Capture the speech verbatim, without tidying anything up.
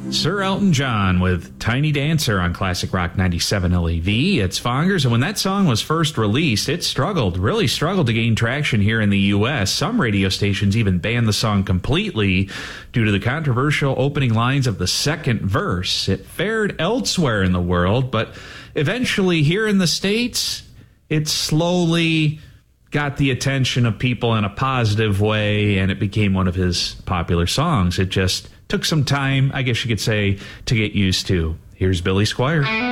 Sir Elton John with Tiny Dancer on Classic Rock ninety-seven L A V. It's Fongers, and when that song was first released, it struggled, really struggled to gain traction here in the U S. Some radio stations even banned the song completely due to the controversial opening lines of the second verse. It fared elsewhere in the world, but eventually here in the States, it slowly got the attention of people in a positive way, and it became one of his popular songs. It just took some time, I guess you could say, to get used to. Here's Billy Squier.